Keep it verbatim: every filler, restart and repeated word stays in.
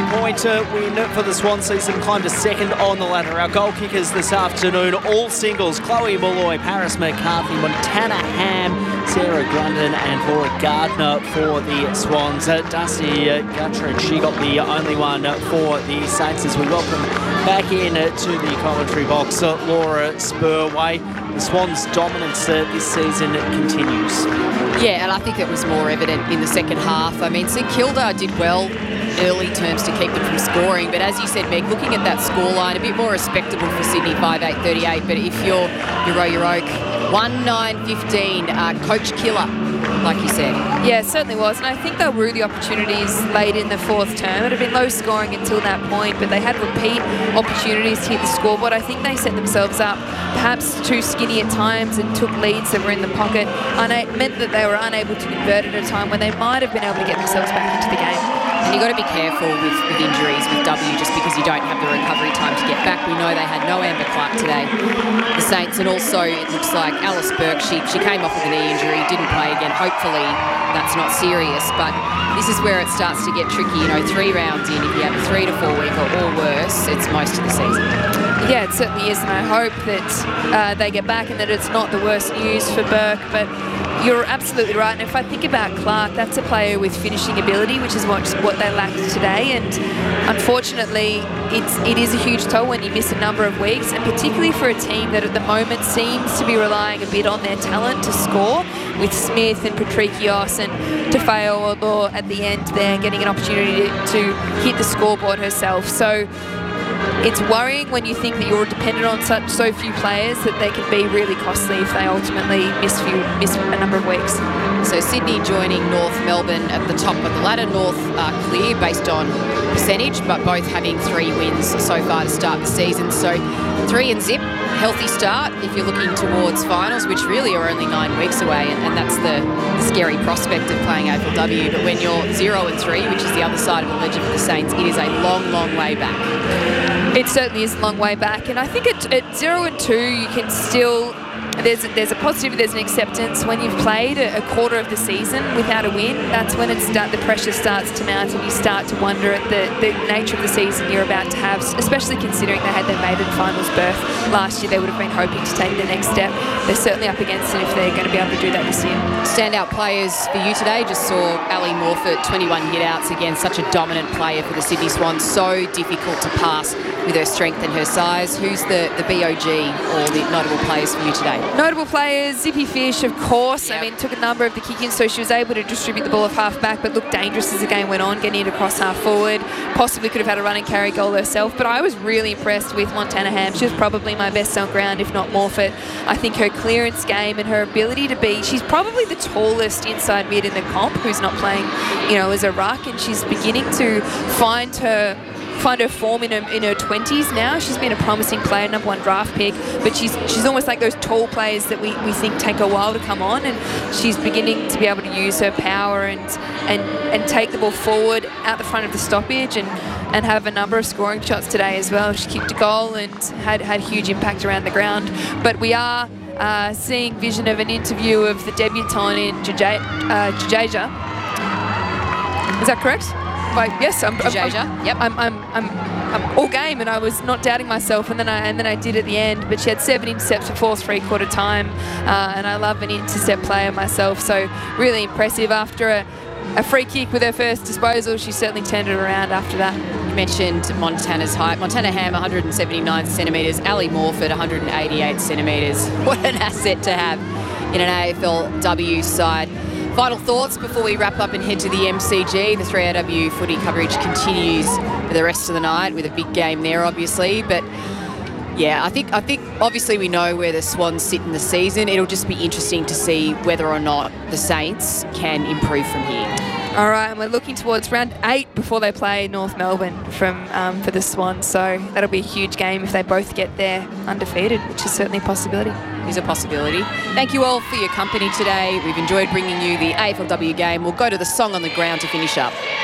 point uh, win for the Swan season, climbed to second on the ladder. Our goal kickers this afternoon, all singles: Chloe Malloy, Paris McCarthy, Montana Ham, Sarah Grundon and Laura Gardner for the Swans. Uh, Darcy uh, Guttridge, she got the only one for the Saints as we welcome back in uh, to the commentary box uh, Laura Spurway. The Swans' dominance uh, this season continues. Yeah, and I think it was more evident in the second half. I mean, St Kilda did well early terms to keep them from scoring, but as you said, Meg, looking at that scoreline, a bit more respectable for Sydney, five eight thirty-eight, but if you're Euro Your Oak, one nine fifteen, uh, coach killer, like you said. Yeah, it certainly was, and I think they rue the opportunities late in the fourth term. It had been low scoring until that point, but they had repeat opportunities to hit the scoreboard. I think they set themselves up perhaps too skinny at times and took leads that were in the pocket, and it meant that they were unable to convert at a time when they might have been able to get themselves back into the game. And you've got to be careful with, with injuries with W just because you don't have the recovery time to get back. We know they had no Amber Clark today, the Saints, and also it looks like Alice Burke, she, she came off with a knee injury, didn't play again. Hopefully that's not serious, but this is where it starts to get tricky. You know, three rounds in, if you have a three to four week or, or worse, it's most of the season. Yeah, it certainly is, and I hope that uh, they get back and that it's not the worst news for Burke, but you're absolutely right. And if I think about Clark, that's a player with finishing ability, which is what, what they lacked today. And unfortunately, it's, it is a huge toll when you miss a number of weeks, and particularly for a team that at the moment seems to be relying a bit on their talent to score, with Smith and Patrikios and Tefeo or at the end there getting an opportunity to, to hit the scoreboard herself. So it's worrying when you think that you're dependent on such so few players that they can be really costly if they ultimately miss, few, miss a number of weeks. So Sydney joining North Melbourne at the top of the ladder. North are clear based on percentage, but both having three wins so far to start the season. So three and zip, healthy start if you're looking towards finals, which really are only nine weeks away, and, and that's the, the scary prospect of playing A F L W. But when you're zero and three, which is the other side of the ledger for the Saints, it is a long, long way back. It certainly is a long way back, and I think at, at zero and two you can still, there's there's a positive, there's an acceptance. When you've played a, a quarter of the season without a win, that's when it start, the pressure starts to mount, and you start to wonder at the, the nature of the season you're about to have, especially considering they had their maiden finals berth last year. They would have been hoping to take the next step. They're certainly up against it if they're going to be able to do that this year. Standout players for you today, just saw Ali Morford, twenty-one hit-outs, again, such a dominant player for the Sydney Swans, so difficult to pass with her strength and her size. Who's the, the B O G or the notable players for you today? Notable players, Zippy Fish, of course. Yep. I mean, took a number of the kick-ins, so she was able to distribute the ball off half-back, but looked dangerous as the game went on, getting it across half-forward. Possibly could have had a run and carry goal herself, but I was really impressed with Montana Ham. She was probably my best on ground, if not Morford. I think her clearance game and her ability to be, she's probably the tallest inside mid in the comp who's not playing, you know, as a ruck, and she's beginning to find her find her form in her, in her twenties now. She's been a promising player, number one draft pick, but she's she's almost like those tall players that we, we think take a while to come on, and she's beginning to be able to use her power and and and take the ball forward out the front of the stoppage and and have a number of scoring shots today as well. She kicked a goal and had had huge impact around the ground. But we are uh, seeing vision of an interview of the debutante in Jadeja. Uh, Is that correct? Like, yes, I'm, I'm, I'm, yep. I'm, I'm, I'm, I'm all game, and I was not doubting myself, and then I and then I did at the end. But she had seven intercepts before three-quarter time, uh, and I love an intercept player myself, so really impressive. After a, a free kick with her first disposal, she certainly turned it around after that. You mentioned Montana's height. Montana Ham, one hundred seventy-nine centimetres. Ali Morford, one hundred eighty-eight centimetres. What an asset to have in an A F L W side. Final thoughts before we wrap up and head to the M C G. The three A W footy coverage continues for the rest of the night with a big game there, obviously. But yeah, I think I think obviously we know where the Swans sit in the season. It'll just be interesting to see whether or not the Saints can improve from here. All right, and we're looking towards round eight before they play North Melbourne from um, for the Swans. So that'll be a huge game if they both get there undefeated, which is certainly a possibility. Is a possibility. Thank you all for your company today. We've enjoyed bringing you the A F L W game. We'll go to the song on the ground to finish up.